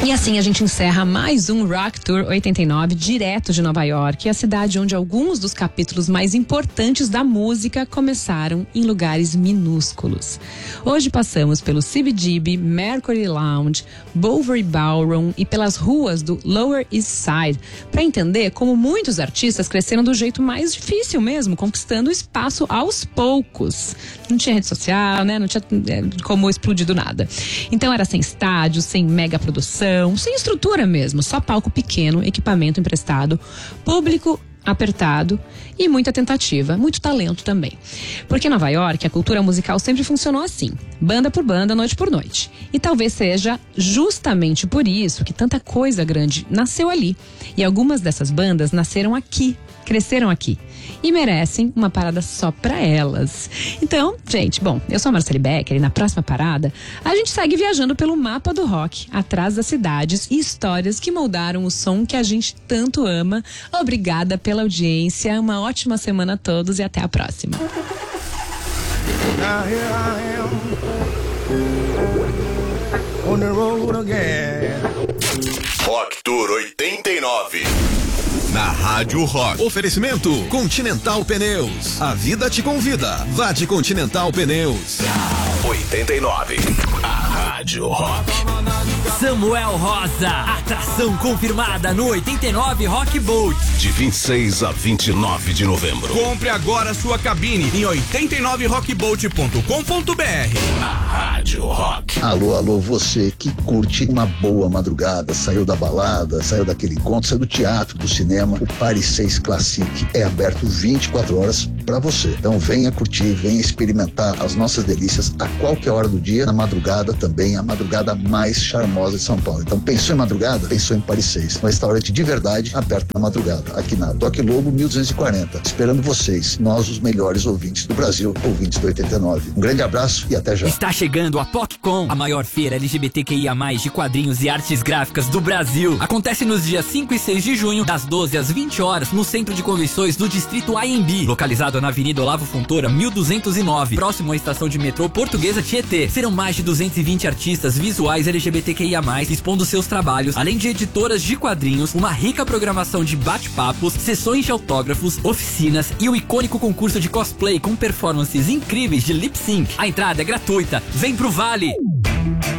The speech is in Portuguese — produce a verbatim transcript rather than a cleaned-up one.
E assim a gente encerra mais um Rock Tour oitenta e nove, direto de Nova York, a cidade onde alguns dos capítulos mais importantes da música começaram em lugares minúsculos. Hoje passamos pelo C B G B, Mercury Lounge, Bovary Ballroom e pelas ruas do Lower East Side, para entender como muitos artistas cresceram do jeito mais difícil mesmo, conquistando espaço aos poucos. Não tinha rede social, né? Não tinha como explodir do nada. Então era sem estádio, sem mega produção, sem estrutura mesmo, só palco pequeno, equipamento emprestado, público apertado e muita tentativa, muito talento também. Porque em Nova York a cultura musical sempre funcionou assim, banda por banda, noite por noite. E talvez seja justamente por isso que tanta coisa grande nasceu ali. E algumas dessas bandas nasceram aqui, cresceram aqui. E merecem uma parada só pra elas. Então, gente, bom, eu sou a Marcele Becker e na próxima parada a gente segue viajando pelo mapa do rock, atrás das cidades e histórias que moldaram o som que a gente tanto ama. Obrigada pela audiência, uma ótima semana a todos e até a próxima. Now here I am, on the road again. Rock Tour oitenta e nove. Na Rádio Rock. Oferecimento Continental Pneus. A vida te convida. Vá de Continental Pneus. oitenta e nove. A Rádio Rock. Samuel Rosa. Atração confirmada no oitenta e nove Rock Boat. De vinte e seis a vinte e nove de novembro. Compre agora sua cabine em oitenta e nove rock boat ponto com ponto b r. A Rádio Rock. Alô, alô, você que curte uma boa madrugada, saiu da balada, saiu daquele encontro, saiu do teatro, do cinema. O Paris seis Classic é aberto vinte e quatro horas para você. Então venha curtir, venha experimentar as nossas delícias a qualquer hora do dia, na madrugada também, a madrugada mais charmosa de São Paulo. Então pensou em madrugada? Pensou em Paris seis. Um restaurante de verdade aberto na madrugada, aqui na Toque Lobo mil duzentos e quarenta. Esperando vocês, nós os melhores ouvintes do Brasil, ouvintes do oitenta e nove. Um grande abraço e até já. Está chegando a PocCon, a maior feira L G B T Q I A mais, de quadrinhos e artes gráficas do Brasil. Acontece nos dias cinco e seis de junho, das doze às vinte horas, no Centro de Convenções do Distrito A M B, localizado na Avenida Olavo Fontoura, mil duzentos e nove, próximo à estação de metrô Portuguesa Tietê. Serão mais de duzentos e vinte artistas visuais L G B T Q I A mais, expondo seus trabalhos, além de editoras de quadrinhos, uma rica programação de bate-papos, sessões de autógrafos, oficinas e o icônico concurso de cosplay com performances incríveis de lip sync. A entrada é gratuita. Vem pro Vale!